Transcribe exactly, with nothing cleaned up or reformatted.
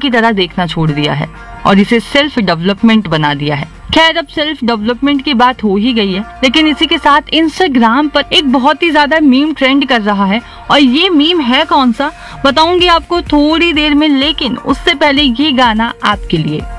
की तरह देखना छोड़ दिया है और इसे सेल्फ डेवलपमेंट बना दिया है। खैर, अब सेल्फ डेवलपमेंट की बात हो ही गई है, लेकिन इसी के साथ इंस्टाग्राम पर एक बहुत ही ज्यादा मीम ट्रेंड कर रहा है और ये मीम है कौन सा बताऊंगी आपको थोड़ी देर में, लेकिन उससे पहले ये गाना आपके लिए।